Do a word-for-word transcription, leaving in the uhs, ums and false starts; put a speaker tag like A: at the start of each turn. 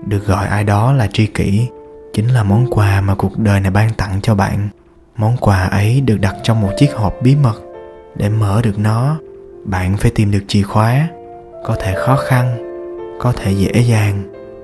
A: Được gọi ai đó là tri kỷ chính là món quà mà cuộc đời này ban tặng cho bạn. Món quà ấy được đặt trong một chiếc hộp bí mật. Để mở được nó, bạn phải tìm được chìa khóa. Có thể khó khăn, có thể dễ dàng,